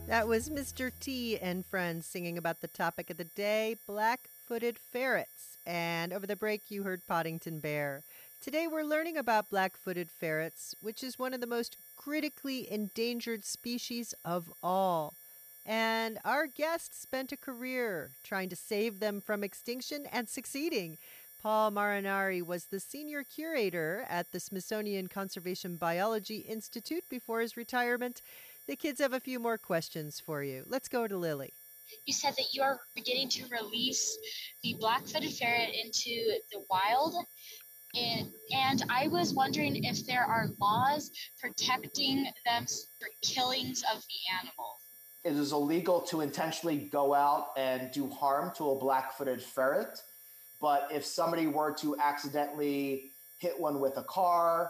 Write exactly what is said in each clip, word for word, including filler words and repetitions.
That was Mister T and friends singing about the topic of the day, black-footed ferrets. And over the break, you heard Poddington Bear. Today, we're learning about black-footed ferrets, which is one of the most critically endangered species of all. And our guest spent a career trying to save them from extinction and succeeding. Paul Marinari was the senior curator at the Smithsonian Conservation Biology Institute before his retirement. The kids have a few more questions for you. Let's go to Lily. You said that you are beginning to release the black-footed ferret into the wild. And, and I was wondering if there are laws protecting them for killings of the animal. It is illegal to intentionally go out and do harm to a black-footed ferret. But if somebody were to accidentally hit one with a car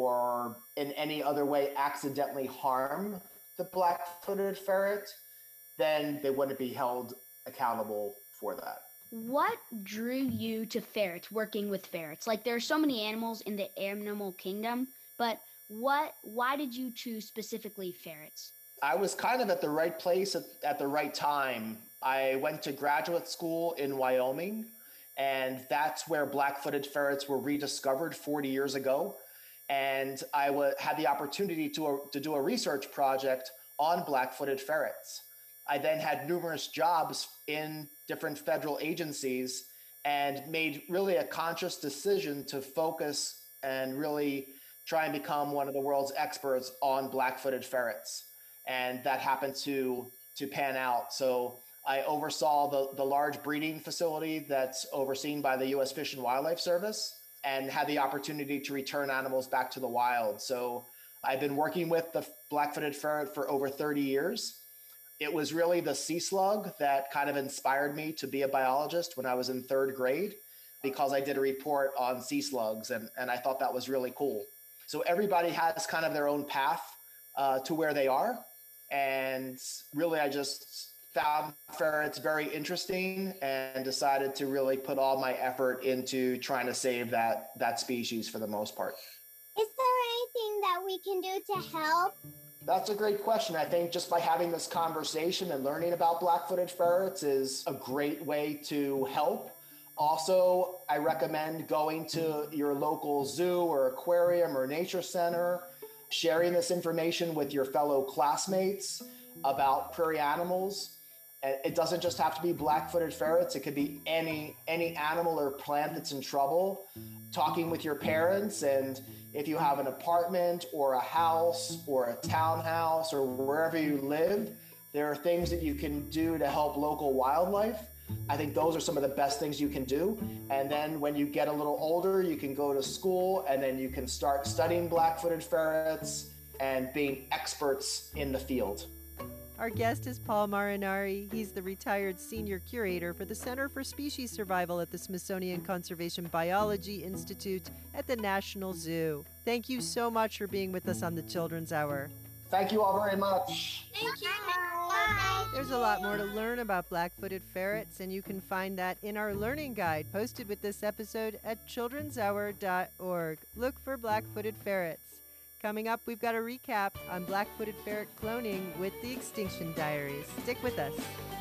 or in any other way accidentally harm the black-footed ferret, then they wouldn't be held accountable for that. What drew you to ferrets, working with ferrets? Like, there are so many animals in the animal kingdom, but what? why did you choose specifically ferrets? I was kind of at the right place at, at the right time. I went to graduate school in Wyoming, and that's where black-footed ferrets were rediscovered forty years ago. And I w- had the opportunity to, uh, to do a research project on black-footed ferrets. I then had numerous jobs in different federal agencies and made really a conscious decision to focus and really try and become one of the world's experts on black-footed ferrets. And that happened to, to pan out. So I oversaw the, the large breeding facility that's overseen by the U S Fish and Wildlife Service, and had the opportunity to return animals back to the wild. So I've been working with the black-footed ferret for over thirty years. It was really the sea slug that kind of inspired me to be a biologist when I was in third grade, because I did a report on sea slugs, and, and I thought that was really cool. So everybody has kind of their own path uh, to where they are. And really, I just found ferrets very interesting and decided to really put all my effort into trying to save that that species for the most part. Is there anything that we can do to help? That's a great question. I think just by having this conversation and learning about black-footed ferrets is a great way to help. Also, I recommend going to your local zoo or aquarium or nature center, sharing this information with your fellow classmates about prairie animals. It doesn't just have to be black-footed ferrets. It could be any any animal or plant that's in trouble. Talking with your parents, and if you have an apartment or a house or a townhouse or wherever you live, there are things that you can do to help local wildlife. I think those are some of the best things you can do. And then when you get a little older, you can go to school, and then you can start studying black-footed ferrets and being experts in the field. Our guest is Paul Marinari. He's the retired senior curator for the Center for Species Survival at the Smithsonian Conservation Biology Institute at the National Zoo. Thank you so much for being with us on the Children's Hour. Thank you all very much. Thank you. Bye. There's a lot more to learn about black-footed ferrets, and you can find that in our learning guide posted with this episode at children's hour dot org. Look for black-footed ferrets. Coming up, we've got a recap on black-footed ferret cloning with the Extinction Diaries. Stick with us.